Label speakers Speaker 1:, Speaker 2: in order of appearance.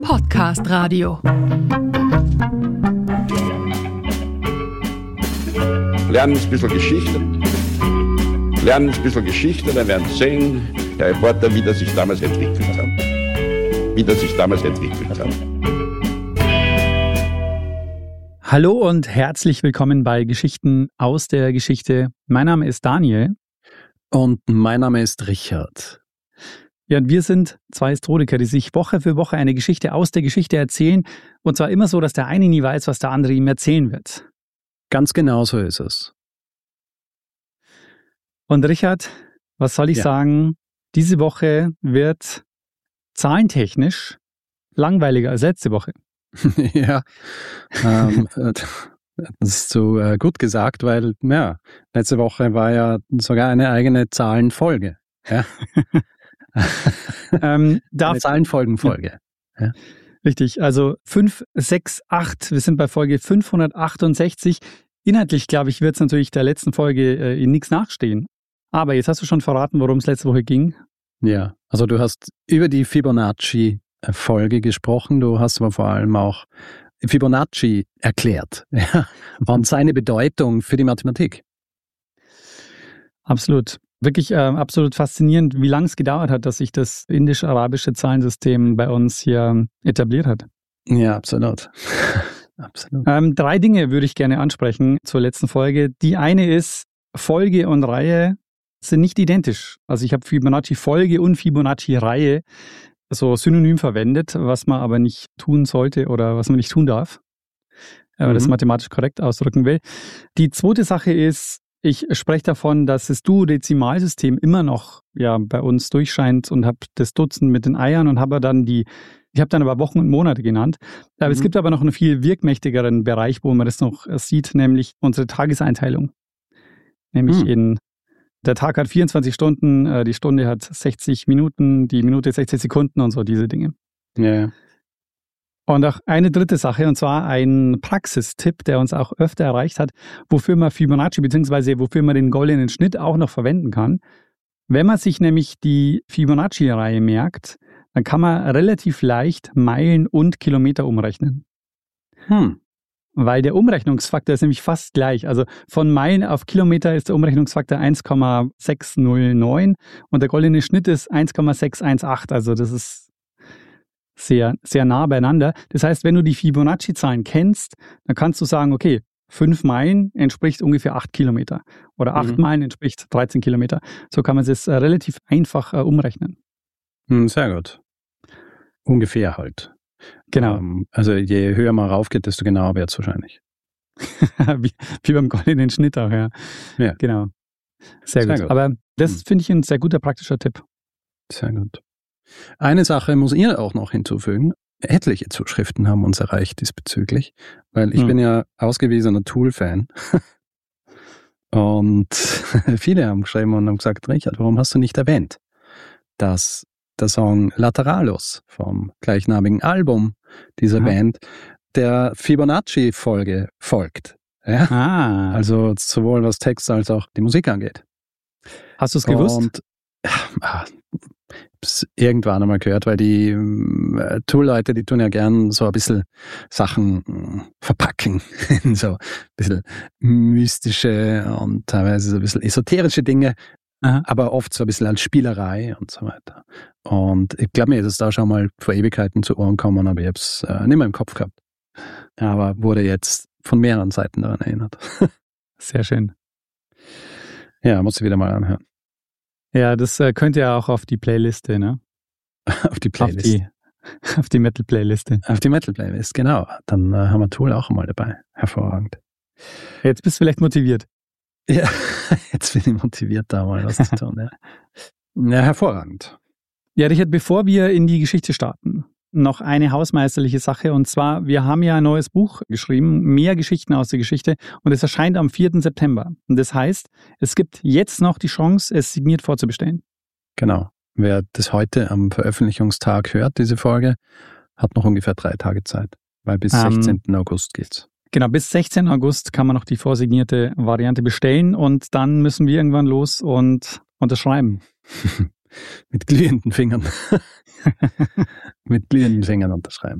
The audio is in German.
Speaker 1: Podcast Radio.
Speaker 2: Lernen ein bisschen Geschichte, dann werden Sie sehen, der Reporter, wie das sich damals entwickelt hat.
Speaker 3: Hallo und herzlich willkommen bei Geschichten aus der Geschichte. Mein Name ist Daniel.
Speaker 4: Und mein Name ist Richard.
Speaker 3: Ja, und wir sind zwei Historiker, die sich Woche für Woche eine Geschichte aus der Geschichte erzählen. Und zwar immer so, dass der eine nie weiß, was der andere ihm erzählen wird.
Speaker 4: Ganz genau so ist es.
Speaker 3: Und Richard, was soll ich sagen? Diese Woche wird zahlentechnisch langweiliger als letzte Woche.
Speaker 4: Ja, das ist so gut gesagt, weil letzte Woche war ja sogar eine eigene Zahlenfolge. Ja. Eine Zahlenfolgenfolge. Ja.
Speaker 3: Richtig, also 5, 6, 8, wir sind bei Folge 568. Inhaltlich, glaube ich, wird es natürlich der letzten Folge in nichts nachstehen. Aber jetzt hast du schon verraten, worum es letzte Woche ging.
Speaker 4: Ja, also du hast über die Fibonacci-Folge gesprochen, du hast aber vor allem auch Fibonacci erklärt, ja, und seine Bedeutung für die Mathematik.
Speaker 3: Absolut. Wirklich absolut faszinierend, wie lange es gedauert hat, dass sich das indisch-arabische Zahlensystem bei uns hier etabliert hat.
Speaker 4: Ja, absolut. Absolut.
Speaker 3: 3 Dinge würde ich gerne ansprechen zur letzten Folge. Die eine ist, Folge und Reihe sind nicht identisch. Also ich habe Fibonacci-Folge und Fibonacci-Reihe so synonym verwendet, was man aber nicht tun sollte oder was man nicht tun darf, wenn man das mathematisch korrekt ausdrücken will. Die zweite Sache ist, ich spreche davon, dass das Duodezimalsystem immer noch bei uns durchscheint und habe das Dutzend mit den Eiern und habe dann ich habe dann aber Wochen und Monate genannt. Aber es gibt aber noch einen viel wirkmächtigeren Bereich, wo man das noch sieht, nämlich unsere Tageseinteilung. Nämlich der Tag hat 24 Stunden, die Stunde hat 60 Minuten, die Minute 60 Sekunden und so diese Dinge.
Speaker 4: Ja.
Speaker 3: Und auch eine dritte Sache, und zwar ein Praxistipp, der uns auch öfter erreicht hat, wofür man Fibonacci bzw. wofür man den goldenen Schnitt auch noch verwenden kann. Wenn man sich nämlich die Fibonacci-Reihe merkt, dann kann man relativ leicht Meilen und Kilometer umrechnen. Weil der Umrechnungsfaktor ist nämlich fast gleich. Also von Meilen auf Kilometer ist der Umrechnungsfaktor 1,609 und der goldene Schnitt ist 1,618. Also das ist sehr, sehr nah beieinander. Das heißt, wenn du die Fibonacci-Zahlen kennst, dann kannst du sagen, okay, 5 Meilen entspricht ungefähr 8 Kilometer oder 8 Meilen entspricht 13 Kilometer. So kann man es relativ einfach umrechnen.
Speaker 4: Sehr gut. Ungefähr halt.
Speaker 3: Genau.
Speaker 4: Also je höher man raufgeht, desto genauer wird es wahrscheinlich.
Speaker 3: wie beim goldenen Schnitt auch, ja. Genau. Sehr gut. Aber das finde ich ein sehr guter praktischer Tipp.
Speaker 4: Sehr gut. Eine Sache muss ihr auch noch hinzufügen. Etliche Zuschriften haben uns erreicht diesbezüglich, weil ich bin ja ausgewiesener Tool-Fan. Und viele haben geschrieben und haben gesagt, Richard, warum hast du nicht erwähnt, dass der Song Lateralus vom gleichnamigen Album dieser Band der Fibonacci-Folge folgt. Ja? Also sowohl was Text als auch die Musik angeht.
Speaker 3: Hast du es gewusst?
Speaker 4: Und irgendwann einmal gehört, weil die Tool-Leute, die tun ja gern so ein bisschen Sachen verpacken in so ein bisschen mystische und teilweise so ein bisschen esoterische Dinge, aber oft so ein bisschen als Spielerei und so weiter. Und ich glaube, mir ist es da schon mal vor Ewigkeiten zu Ohren gekommen, aber ich habe es nicht mehr im Kopf gehabt. Aber wurde jetzt von mehreren Seiten daran erinnert.
Speaker 3: Sehr schön.
Speaker 4: Ja, muss ich wieder mal anhören.
Speaker 3: Ja, das könnt ihr auch auf die Playliste, ne?
Speaker 4: Auf die Playlist.
Speaker 3: Auf die Metal-Playliste.
Speaker 4: Auf die Metal-Playlist, genau. Dann haben wir Tool auch mal dabei. Hervorragend.
Speaker 3: Jetzt bist du vielleicht motiviert.
Speaker 4: Ja, jetzt bin ich motiviert, da mal was zu tun. Ja, hervorragend.
Speaker 3: Ja, Richard, bevor wir in die Geschichte starten, noch eine hausmeisterliche Sache. Und zwar, wir haben ja ein neues Buch geschrieben, mehr Geschichten aus der Geschichte. Und es erscheint am 4. September. Und das heißt, es gibt jetzt noch die Chance, es signiert vorzubestellen.
Speaker 4: Genau. Wer das heute am Veröffentlichungstag hört, diese Folge, hat noch ungefähr 3 Tage Zeit. Weil bis 16. August geht's.
Speaker 3: Genau, bis 16. August kann man noch die vorsignierte Variante bestellen. Und dann müssen wir irgendwann los und unterschreiben.
Speaker 4: mit glühenden Fingern. Mit glühenden Fingern unterschreiben.